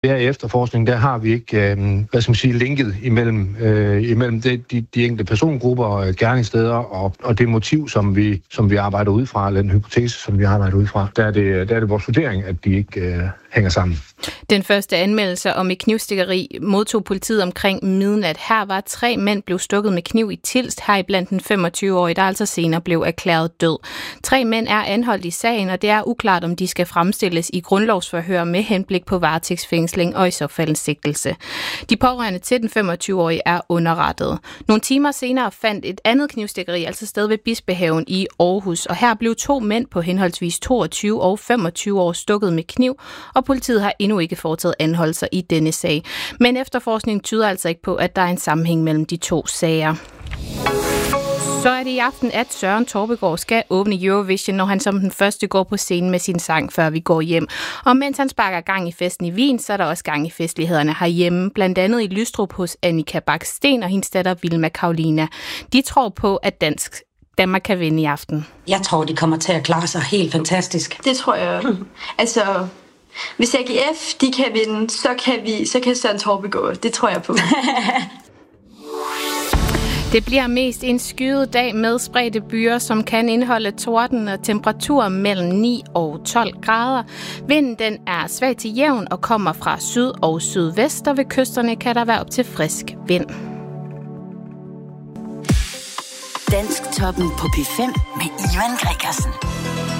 Der i efterforskningen, der har vi ikke, linket imellem de enkelte persongrupper, gerningssteder og det motiv, som vi arbejder ud fra, eller den hypotese, som vi arbejder ud fra. Der er det vores vurdering, at de ikke hænger sammen. Den første anmeldelse om et knivstikkeri modtog politiet omkring midnat. Her var 3 mænd blev stukket med kniv i Tilst, her iblandt den 25-årige, der altså senere blev erklæret død. 3 mænd er anholdt i sagen, og det er uklart, om de skal fremstilles i grundlovsforhør med henblik på varetægtsfængsling og i så fald en sigtelse. De pårørende til den 25-årige er underrettet. Nogle timer senere fandt et andet knivstikkeri altså sted ved Bispehaven i Aarhus, og her blev 2 mænd på henholdsvis 22 og 25 år stukket med kniv, og politiet har endnu ikke foretaget anholdelser i denne sag. Men efterforskningen tyder altså ikke på, at der er en sammenhæng mellem de 2 sager. Så er det i aften, at Søren Torpegaard skal åbne Eurovision, når han som den første går på scenen med sin sang, før vi går hjem. Og mens han sparker gang i festen i Wien, så er der også gang i festlighederne herhjemme, blandt andet i Lystrup hos Annika Bak-Sten og hendes datter Vilma Karolina. De tror på, at Danmark kan vinde i aften. Jeg tror, de kommer til at klare sig helt fantastisk. Det tror jeg. Altså, hvis AGF de kan vinde, så kan Søren Torpegaard. Det tror jeg på. Det bliver mest en skyet dag med spredte byer, som kan indeholde torden og temperaturer mellem 9 og 12 grader. Vinden den er svag til jævn og kommer fra syd og sydvest, og ved kysterne kan der være op til frisk vind. Dansktoppen på P5 med Ivan Gregersen.